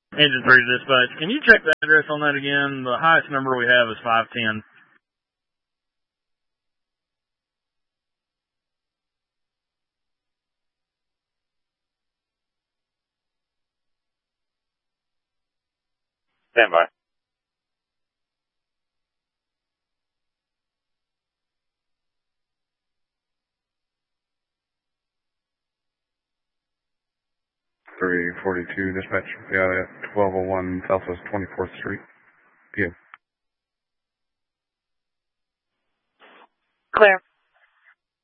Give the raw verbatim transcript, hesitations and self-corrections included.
Engine three dispatch. Can you check the address on that again? The highest number we have is five ten. Stand by. three forty-two dispatch. Yeah, at twelve oh one Southwest twenty-fourth Street. P M. Clear.